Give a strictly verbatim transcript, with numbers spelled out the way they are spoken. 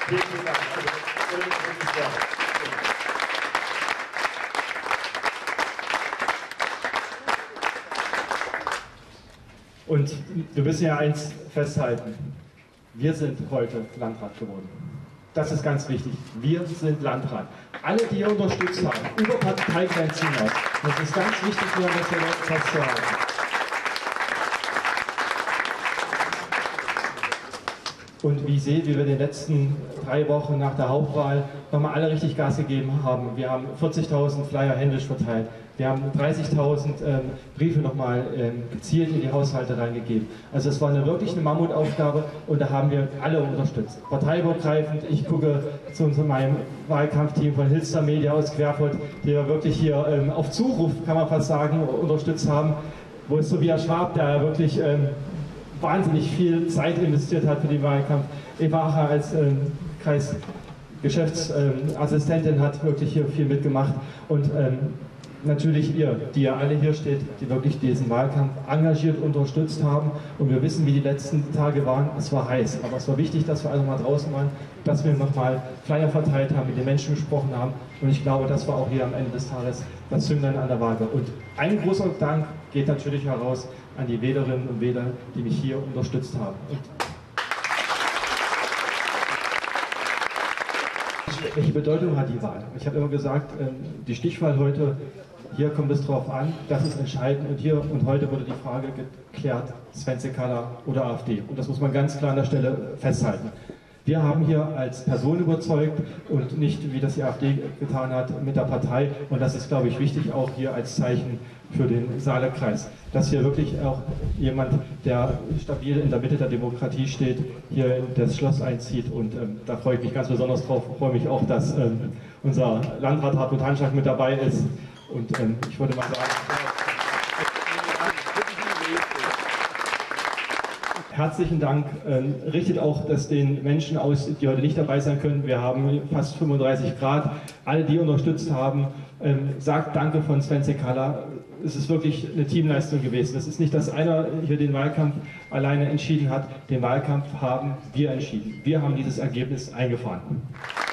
Vielen, vielen Dank. Also, wirklich sehr. Und wir müssen ja eins festhalten, wir sind heute Landrat geworden. Das ist ganz wichtig, wir sind Landrat. Alle, die ihr unterstützt haben, über Parteigrenzen hinaus, das ist ganz wichtig, nur das hier festzuhalten. Und wie ich sehe, wie wir in den letzten drei Wochen nach der Hauptwahl nochmal alle richtig Gas gegeben haben. Wir haben vierzigtausend Flyer händisch verteilt. Wir haben dreißigtausend ähm, Briefe nochmal ähm, gezielt in die Haushalte reingegeben. Also es war eine, wirklich eine Mammutaufgabe und da haben wir alle unterstützt. Parteiübergreifend, ich gucke zu unserem, meinem Wahlkampfteam von Hilster Media aus Querfurt, die wir wirklich hier ähm, auf Zuruf, kann man fast sagen, unterstützt haben. Wo es Tobias Schwab, der wirklich ähm, wahnsinnig viel Zeit investiert hat für den Wahlkampf. Eva Acher als ähm, Kreisgeschäftsassistentin ähm, hat wirklich hier viel mitgemacht und ähm, natürlich ihr, die ja alle hier steht, die wirklich diesen Wahlkampf engagiert unterstützt haben. Und wir wissen, wie die letzten Tage waren. Es war heiß, aber es war wichtig, dass wir also mal draußen waren, dass wir nochmal Flyer verteilt haben, mit den Menschen gesprochen haben. Und ich glaube, das war auch hier am Ende des Tages das Zünglein an der Waage. Und ein großer Dank geht natürlich heraus an die Wählerinnen und Wähler, die mich hier unterstützt haben. Und welche Bedeutung hat die Wahl? Ich habe immer gesagt, die Stichwahl heute, hier kommt es drauf an, das ist entscheidend und hier und heute wurde die Frage geklärt, Sven Sekala oder AfD. Und das muss man ganz klar an der Stelle festhalten. Wir haben hier als Person überzeugt und nicht, wie das die AfD getan hat, mit der Partei. Und das ist, glaube ich, wichtig auch hier als Zeichen für den Saale-Kreis, dass hier wirklich auch jemand, der stabil in der Mitte der Demokratie steht, hier in das Schloss einzieht. Und ähm, da freue ich mich ganz besonders drauf. Ich freue mich auch, dass ähm, unser Landrat Hartmut Hanschak mit dabei ist. Und ähm, ich würde mal sagen, herzlichen Dank. Ähm, richtet auch das den Menschen aus, die heute nicht dabei sein können. Wir haben fast fünfunddreißig Grad. Alle, die unterstützt haben, ähm, sagt Danke von Sven Sekala. Es ist wirklich eine Teamleistung gewesen. Es ist nicht, dass einer hier den Wahlkampf alleine entschieden hat. Den Wahlkampf haben wir entschieden. Wir haben dieses Ergebnis eingefahren.